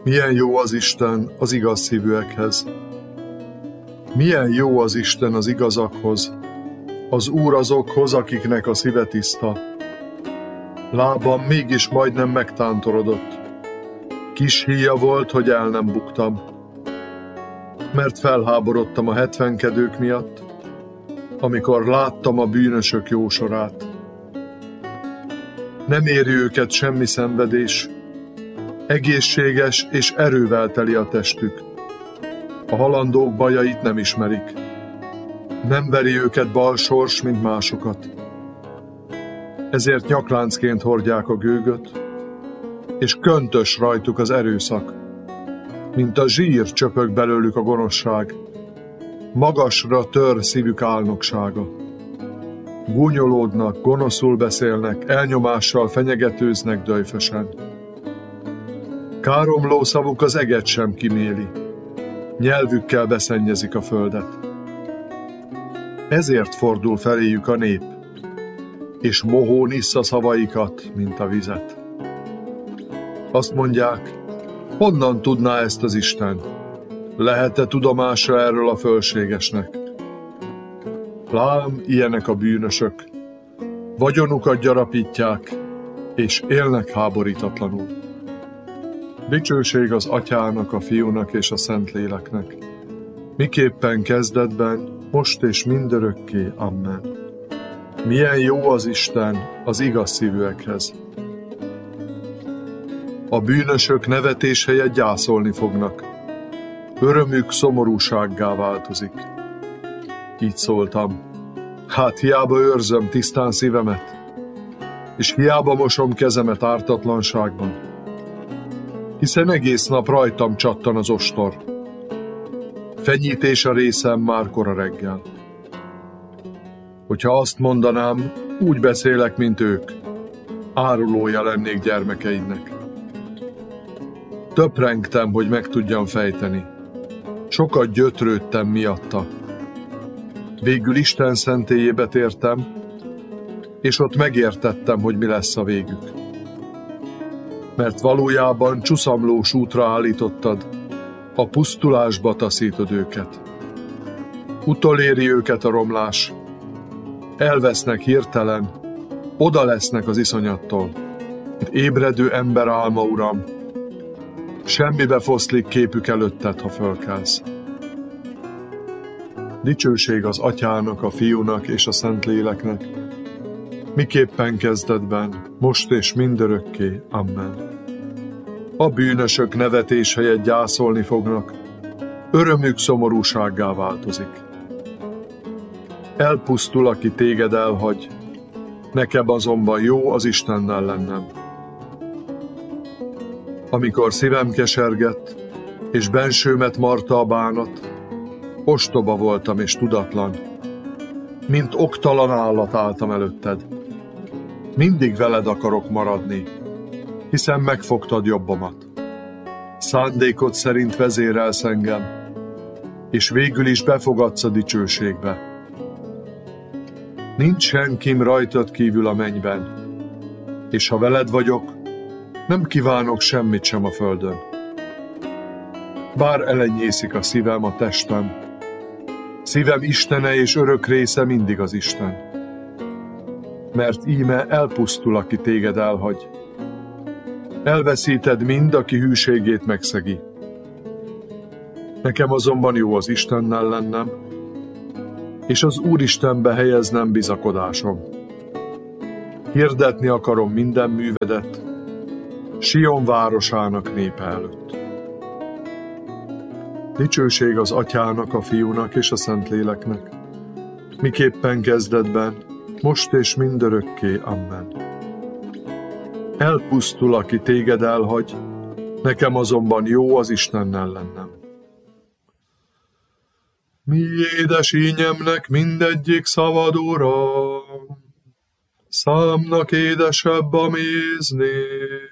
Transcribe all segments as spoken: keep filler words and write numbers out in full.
Milyen jó az Isten az igaz szívűekhez. Milyen jó az Isten az igazakhoz, az Úr azokhoz, akiknek a szíve tiszta. Lábam mégis majdnem megtántorodott. Kis híja volt, hogy el nem buktam. Mert felháborodtam a hetvenkedők miatt, amikor láttam a bűnösök jó sorát. Nem éri őket semmi szenvedés, egészséges és erővel teli a testük. A halandók bajait nem ismerik. Nem veri őket bal sors, mint másokat. Ezért nyakláncként hordják a gőgöt, és köntös rajtuk az erőszak. Mint a zsír csöpög belőlük a gonoszság, magasra tör szívük álnoksága. Gúnyolódnak, gonoszul beszélnek, elnyomással fenyegetőznek döjfösen. Káromló szavuk az eget sem kiméli, nyelvükkel beszennyezik a földet. Ezért fordul feléjük a nép, és mohón issza szavaikat, mint a vizet. Azt mondják, honnan tudná ezt az Isten? Lehet-e tudomása erről a fölségesnek? Lám, ilyenek a bűnösök, vagyonukat gyarapítják, és élnek háborítatlanul. Dicsőség az Atyának, a Fiúnak és a Szentléleknek, miképpen kezdetben, most és mindörökké. Amen. Milyen jó az Isten az igaz szívűekhez. A bűnösök nevetés helyett gyászolni fognak, örömük szomorúsággá változik. Így szóltam, hát hiába őrzöm tisztán szívemet, és hiába mosom kezemet ártatlanságban, hiszen egész nap rajtam csattan az ostor. Fenyítés a részem már kora reggel. Hogyha azt mondanám, úgy beszélek, mint ők, árulója lennék gyermekeidnek. Töprengtem, hogy meg tudjam fejteni. Sokat gyötrődtem miatta. Végül Isten szentélyébe tértem, és ott megértettem, hogy mi lesz a végük. Mert valójában csuszamlós útra állítottad, a pusztulásba taszítod őket. Utoléri őket a romlás, elvesznek hirtelen, oda lesznek az iszonyattól. Ébredő ember álma, Uram, semmibe foszlik képük előtted, ha fölkelsz. Dicsőség az Atyának, a Fiúnak és a Szentléleknek, miképpen kezdetben, most és mindörökké. Amen. A bűnösök nevetés helyett gyászolni fognak, örömük szomorúsággá változik. Elpusztul, aki téged elhagy, nekem azonban jó az Istennel lennem. Amikor szívem kesergett, és bensőmet marta a bánat, ostoba voltam és tudatlan, mint oktalan állat álltam előtted. Mindig veled akarok maradni, hiszen megfogtad jobbamat. Szándékod szerint vezérelsz engem, és végül is befogadsz a dicsőségbe. Nincs senkim rajtad kívül a mennyben, és ha veled vagyok, nem kívánok semmit sem a földön. Bár elenyészik a szívem, a testem, szívem Istene és örök része mindig az Isten. Mert íme elpusztul, aki téged elhagy. Elveszíted mind, aki hűségét megszegi. Nekem azonban jó az Istennel lennem, és az Úristenbe helyeznem bizakodásom. Hirdetni akarom minden művedet, Sion városának népe előtt. Dicsőség az Atyának, a Fiúnak és a Szentléleknek, miképpen kezdetben, most és mindörökké. Amen. Elpusztul, aki téged elhagy, nekem azonban jó az Istennel lennem. Mi édes ínyemnek mindegyik szavad, Uram, számnak édesebb a méznél.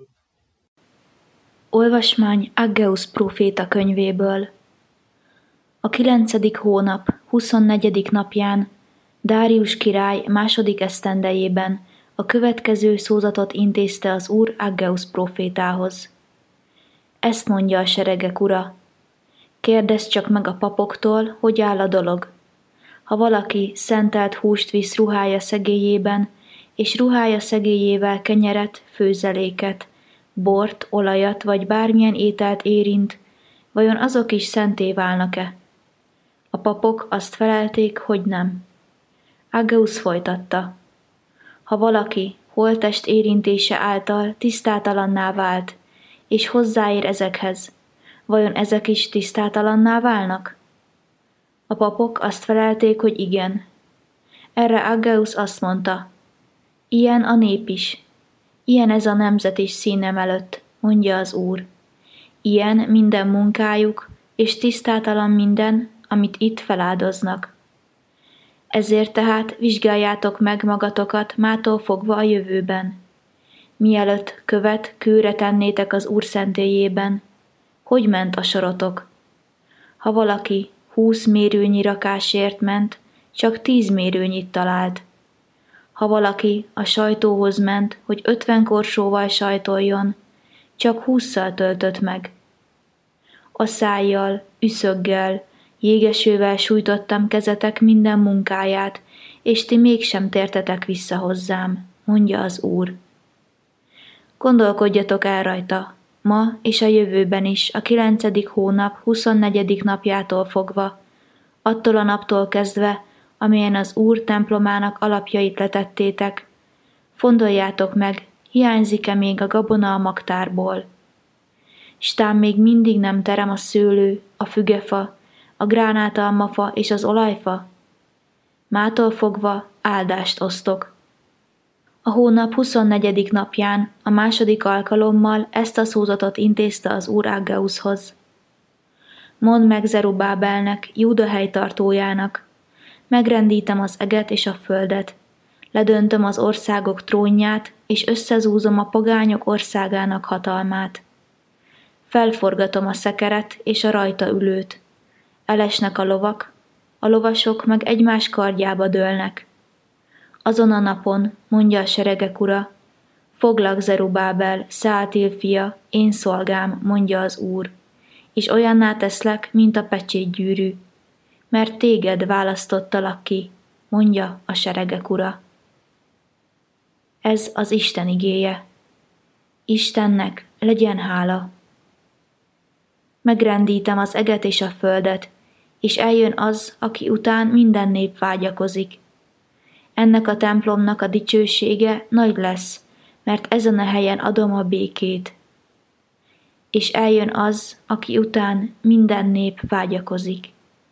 Olvasmány Aggeusz próféta könyvéből. A kilencedik hónap huszonnegyedik napján, Dárius király második esztendejében a következő szózatot intézte az Úr Aggeusz prófétához. Ezt mondja a seregek ura. Kérdezd csak meg a papoktól, hogy áll a dolog. Ha valaki szentelt húst visz ruhája szegélyében, és ruhája szegélyével kenyeret, főzeléket, bort, olajat vagy bármilyen ételt érint, vajon azok is szenté válnak-e? A papok azt felelték, hogy nem. Aggeusz folytatta. Ha valaki holttest érintése által tisztátalanná vált, és hozzáér ezekhez, vajon ezek is tisztátalanná válnak? A papok azt felelték, hogy igen. Erre Aggeusz azt mondta, ilyen a nép is, ilyen ez a nemzet is színem előtt, mondja az Úr. Ilyen minden munkájuk, és tisztátalan minden, amit itt feláldoznak. Ezért tehát vizsgáljátok meg magatokat mától fogva a jövőben. Mielőtt követ kőre tennétek az Úr szentélyében, hogy ment a sorotok? Ha valaki húsz mérőnyi rakásért ment, csak tíz mérőnyit talált. Ha valaki a sajtóhoz ment, hogy ötven korsóval sajtoljon, csak hússzal töltött meg. A szájjal, üszöggel, jégesővel sújtottam kezetek minden munkáját, és ti mégsem tértetek vissza hozzám, mondja az Úr. Gondolkodjatok el rajta, ma és a jövőben is, a kilencedik hónap huszonnegyedik napjától fogva, attól a naptól kezdve, amelyen az Úr templomának alapjait letettétek. Fondoljátok meg, hiányzik-e még a gabona a magtárból. Stám még mindig nem terem a szőlő, a fügefa, a gránátalmafa és az olajfa? Mától fogva áldást osztok. A hónap huszonnegyedik napján, a második alkalommal ezt a szózatot intézte az Úr Aggeuszhoz. Mondd meg Zerubábelnek, Júda helytartójának, megrendítem az eget és a földet, ledöntöm az országok trónját, és összezúzom a pogányok országának hatalmát. Felforgatom a szekeret és a rajta ülőt. Elesnek a lovak, a lovasok meg egymás kardjába dőlnek. Azon a napon, mondja a seregek ura, foglak Zerubábel, Szealtiel fia, én szolgám, mondja az Úr, és olyanná teszlek, mint a pecsétgyűrű, mert téged választottalak ki, mondja a seregek ura. Ez az Isten igéje. Istennek legyen hála. Megrendítem az eget és a földet, és eljön az, aki után minden nép vágyakozik. Ennek a templomnak a dicsősége nagy lesz, mert ezen a helyen adom a békét. És eljön az, aki után minden nép vágyakozik.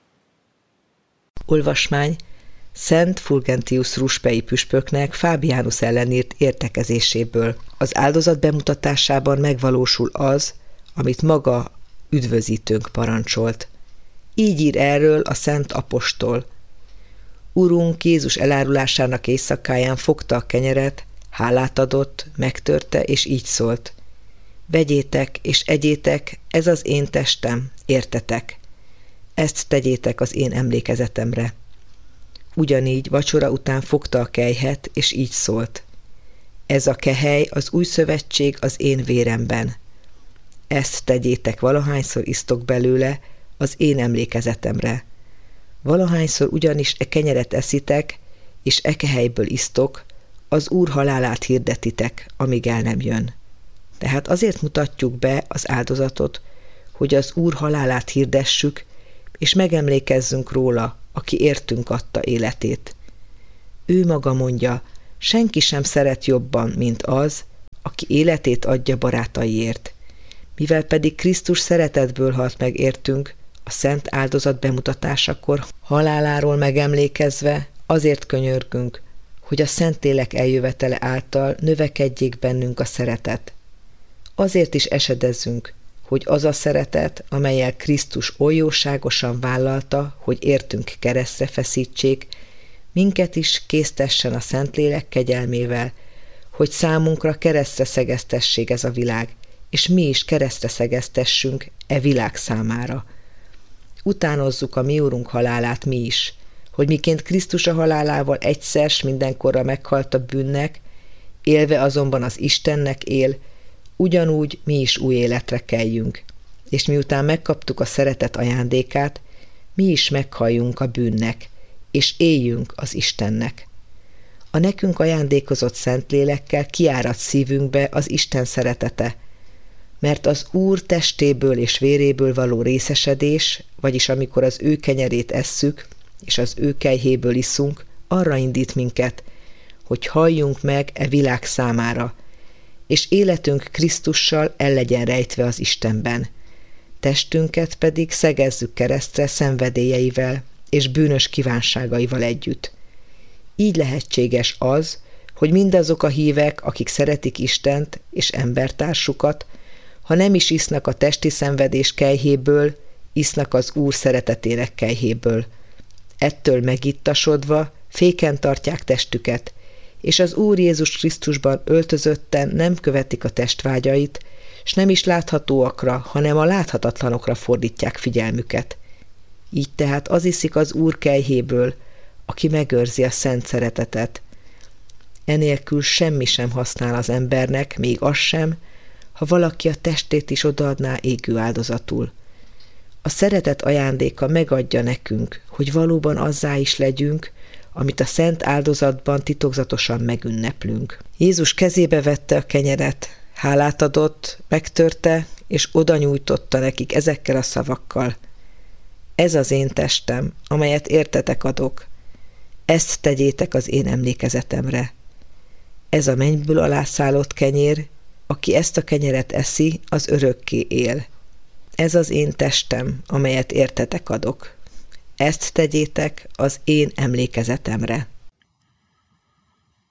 Olvasmány Szent Fulgentius ruspei püspöknek Fábiánus ellen írt értekezéséből. Az áldozat bemutatásában megvalósul az, amit maga üdvözítőnk parancsolt. Így ír erről a szent apostol. Urunk Jézus elárulásának éjszakáján fogta a kenyeret, hálát adott, megtörte, és így szólt. Vegyétek és egyétek, ez az én testem, értetek. Ezt tegyétek az én emlékezetemre. Ugyanígy vacsora után fogta a kelyhet, és így szólt. Ez a kehely az új szövetség az én véremben. Ezt tegyétek, valahányszor isztok belőle, az én emlékezetemre. Valahányszor ugyanis e kenyeret eszitek, és e kehelyből isztok, az Úr halálát hirdetitek, amíg el nem jön. Tehát azért mutatjuk be az áldozatot, hogy az Úr halálát hirdessük, és megemlékezzünk róla, aki értünk adta életét. Ő maga mondja, senki sem szeret jobban, mint az, aki életét adja barátaiért. Mivel pedig Krisztus szeretetből halt meg értünk, a szent áldozat bemutatásakor haláláról megemlékezve azért könyörgünk, hogy a Szentlélek eljövetele által növekedjék bennünk a szeretet. Azért is esedezzünk, hogy az a szeretet, amellyel Krisztus oly jóságosan vállalta, hogy értünk keresztre feszítsék, minket is késztessen a Szentlélek kegyelmével, hogy számunkra keresztre szegeztessék ez a világ, és mi is keresztre szegeztessünk e világ számára. Utánozzuk a mi Urunk halálát mi is, hogy miként Krisztus a halálával egyszer s mindenkorra meghalt a bűnnek, élve azonban az Istennek él, ugyanúgy mi is új életre kelljünk, és miután megkaptuk a szeretet ajándékát, mi is meghalljunk a bűnnek, és éljünk az Istennek. A nekünk ajándékozott Szentlélekkel kiárad szívünkbe az Isten szeretete, mert az Úr testéből és véréből való részesedés, vagyis amikor az ő kenyerét esszük, és az ő kejhéből iszunk, arra indít minket, hogy halljunk meg e világ számára, és életünk Krisztussal el legyen rejtve az Istenben. Testünket pedig szegezzük keresztre szenvedélyeivel és bűnös kívánságaival együtt. Így lehetséges az, hogy mindazok a hívek, akik szeretik Istent és embertársukat, ha nem is isznak a testi szenvedés kejhéből, isznak az Úr szeretetének kejhéből. Ettől megittasodva féken tartják testüket, és az Úr Jézus Krisztusban öltözötten nem követik a testvágyait, s nem is láthatóakra, hanem a láthatatlanokra fordítják figyelmüket. Így tehát az iszik az Úr kejhéből, aki megőrzi a szent szeretetet. Enélkül semmi sem használ az embernek, még az sem, ha valaki a testét is odaadná égő áldozatul. A szeretet ajándéka megadja nekünk, hogy valóban azzá is legyünk, amit a szent áldozatban titokzatosan megünneplünk. Jézus kezébe vette a kenyeret, hálát adott, megtörte, és oda nyújtotta nekik ezekkel a szavakkal. Ez az én testem, amelyet értetek adok. Ezt tegyétek az én emlékezetemre. Ez a mennyből alászállott kenyér, aki ezt a kenyeret eszi, az örökké él. Ez az én testem, amelyet értetek adok. Ezt tegyétek az én emlékezetemre.